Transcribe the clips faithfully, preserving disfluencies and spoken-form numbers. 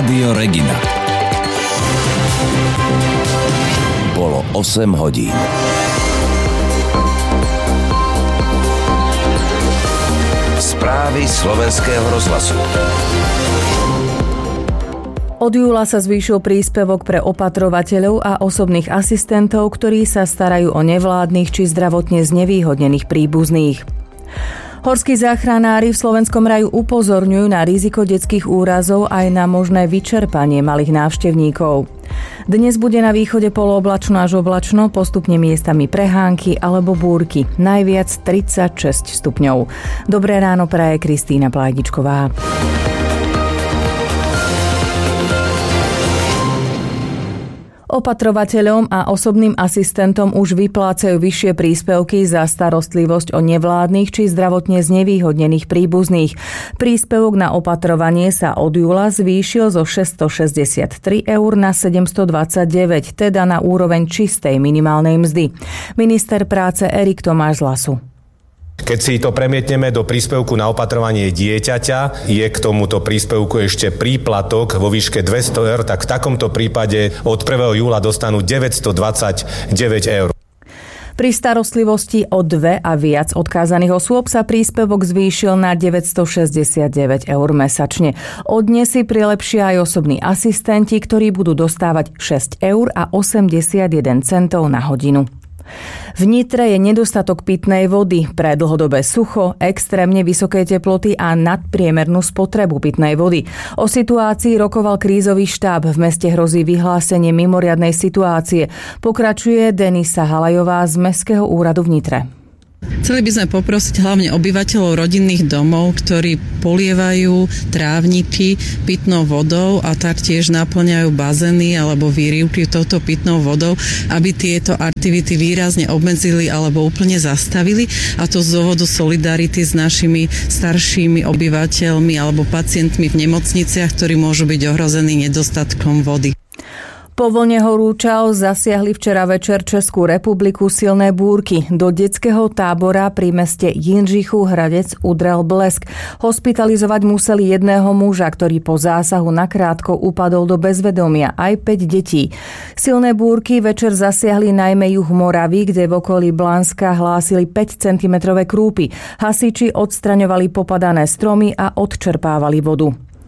Rádio Regina. Bolo osem hodín. Správy slovenského rozhlasu. Od júla sa zvýšil príspevok pre opatrovateľov a osobných asistentov, ktorí sa starajú o nevládnych či zdravotne znevýhodnených príbuzných. Horskí záchranári v Slovenskom raju upozorňujú na riziko detských úrazov aj na možné vyčerpanie malých návštevníkov. Dnes bude na východe polooblačno až oblačno, postupne miestami prehánky alebo búrky. Najviac tridsaťšesť stupňov. Dobré ráno praje Kristýna Plajdičková. Opatrovateľom a osobným asistentom už vyplácajú vyššie príspevky za starostlivosť o nevládnych či zdravotne znevýhodnených príbuzných. Príspevok na opatrovanie sa od júla zvýšil zo šesťstošesťdesiattri eur na sedemstodvadsaťdeväť, teda na úroveň čistej minimálnej mzdy. Minister práce Erik Tomáš z Hlasu. Keď si to premietneme do príspevku na opatrovanie dieťaťa, je k tomuto príspevku ešte príplatok vo výške dvesto eur, tak v takomto prípade od prvého júla dostanú deväťstodvadsaťdeväť eur. Pri starostlivosti o dve a viac odkázaných osôb sa príspevok zvýšil na deväťstošesťdesiatdeväť eur mesačne. Od dnes si prilepšia aj osobní asistenti, ktorí budú dostávať šesť eur a osemdesiatjeden centov na hodinu. V Nitre je nedostatok pitnej vody, pre dlhodobé sucho, extrémne vysoké teploty a nadpriemernú spotrebu pitnej vody. O situácii rokoval krízový štáb, v meste hrozí vyhlásenie mimoriadnej situácie. Pokračuje Denisa Halajová z Mestského úradu v Nitre. Chceli by sme poprosiť hlavne obyvateľov rodinných domov, ktorí polievajú trávniky pitnou vodou a taktiež naplňajú bazény alebo výrivky touto pitnou vodou, aby tieto aktivity výrazne obmedzili alebo úplne zastavili, a to z dôvodu solidarity s našimi staršími obyvateľmi alebo pacientmi v nemocniciach, ktorí môžu byť ohrození nedostatkom vody. Po vlne horúčav zasiahli včera večer Českú republiku silné búrky. Do detského tábora pri meste Jindřichu Hradec udrel blesk. Hospitalizovať museli jedného muža, ktorý po zásahu nakrátko upadol do bezvedomia, aj päť detí. Silné búrky večer zasiahli najmä juh Moravy, kde v okolí Blánska hlásili päť centimetrové krúpy. Hasiči odstraňovali popadané stromy a odčerpávali vodu.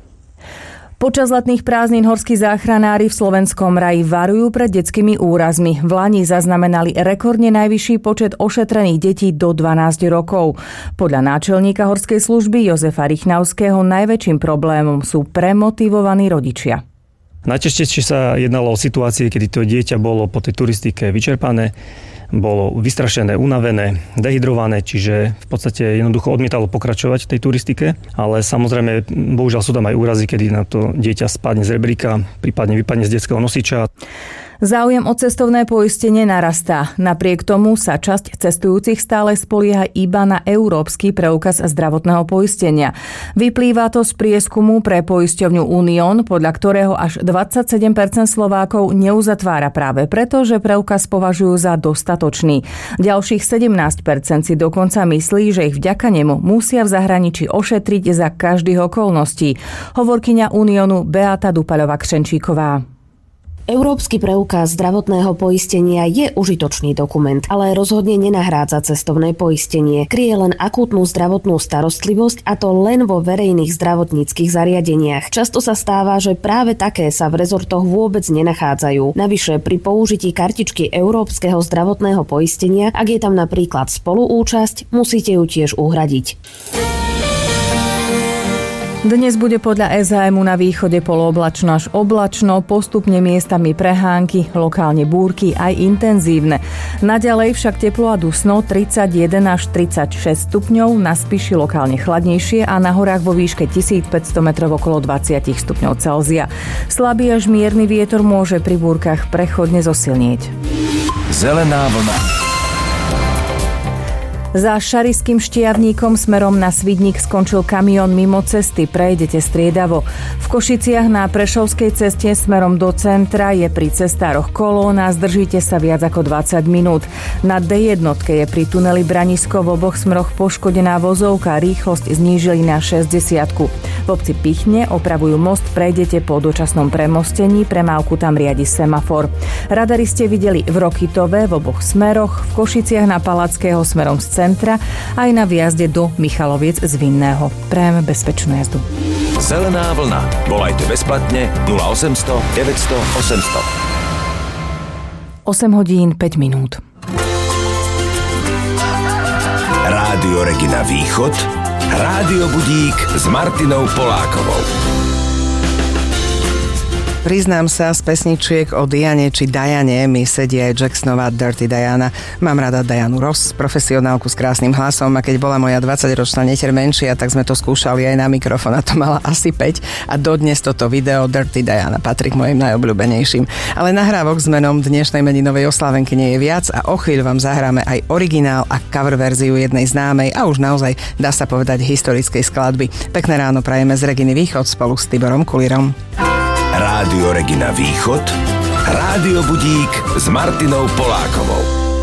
Počas letných prázdnin horskí záchranári v Slovenskom raji varujú pred detskými úrazmi. V lani zaznamenali rekordne najvyšší počet ošetrených detí do dvanásť rokov. Podľa náčelníka horskej služby Jozefa Rychnavského najväčším problémom sú premotivovaní rodičia. Najčastejšie sa jednalo o situácie, kedy to dieťa bolo po tej turistike vyčerpané, bolo vystrašené, unavené, dehydrované, čiže v podstate jednoducho odmietalo pokračovať v tej turistike, ale samozrejme, bohužiaľ sú tam aj úrazy, kedy na to dieťa spadne z rebríka, prípadne vypadne z detského nosiča. Záujem o cestovné poistenie narastá. Napriek tomu sa časť cestujúcich stále spolieha iba na európsky preukaz zdravotného poistenia. Vyplýva to z prieskumu pre poisťovňu Unión, podľa ktorého až dvadsaťsedem percent Slovákov neuzatvára práve preto, že preukaz považujú za dostatočný. Ďalších sedemnásť percent si dokonca myslí, že ich vďaka nemu musia v zahraničí ošetriť za každých okolností. Hovorkyňa Uniónu Beata Dupaľová-Křenčíková. Európsky preukaz zdravotného poistenia je užitočný dokument, ale rozhodne nenahrádza cestovné poistenie. Kryje len akútnu zdravotnú starostlivosť, a to len vo verejných zdravotníckych zariadeniach. Často sa stáva, že práve také sa v rezortoch vôbec nenachádzajú. Navyše pri použití kartičky Európskeho zdravotného poistenia, ak je tam napríklad spoluúčasť, musíte ju tiež uhradiť. Dnes bude podľa es há emu na východe polooblačno až oblačno, postupne miestami prehánky, lokálne búrky aj intenzívne. Naďalej však teplo a dusno tridsaťjeden až tridsaťšesť stupňov, na Spiši lokálne chladnejšie a na horách vo výške tisícpäťsto metrov okolo dvadsať stupňov Celzia. Slabý až mierny vietor môže pri búrkach prechodne zosilnieť. Zelená vlna. Za Šarišským Štiavníkom smerom na Svidník skončil kamión mimo cesty, prejdete striedavo. V Košiciach na Prešovskej ceste smerom do centra je pri cestároch kolóna, zdržíte sa viac ako dvadsať minút. Na dé jedna je pri tuneli Branisko v oboch smeroch poškodená vozovka, rýchlosť znížili na šesťdesiatku. V obci Pichne opravujú most, prejdete po dočasnom premostení, premávku tam riadi semafor. Radary ste videli v Rokytove v oboch smeroch, v Košiciach na Palackého smerom z centra, aj na výjazde do Michaloviec z Vinného. Prajeme bezpečnú jazdu. Zelená vlna. Volajte bezplatne nula osemsto deväťsto osemsto. osem hodín päť minút. Rádio Regina Východ. Rádio Budík s Martinou Polákovou. Priznám sa, z pesničiek o Diane či Diane mi sedí aj Jacksonová Dirty Diana. Mám rada Dianu Ross, profesionálku s krásnym hlasom, a keď bola moja dvadsaťročná neter menšia, tak sme to skúšali aj na mikrofón a to mala asi päť a dodnes toto video Dirty Diana patrí k mojim najobľúbenejším. Ale nahrávok s menom dnešnej meninovej oslávenky nie je viac a o chvíľu vám zahráme aj originál a cover verziu jednej známej a už naozaj dá sa povedať historickej skladby. Pekné ráno prajeme z Reginy Východ spolu s Tiborom Kulírom. Rádio Regina Východ. Rádio Budík s Martinou Polákovou.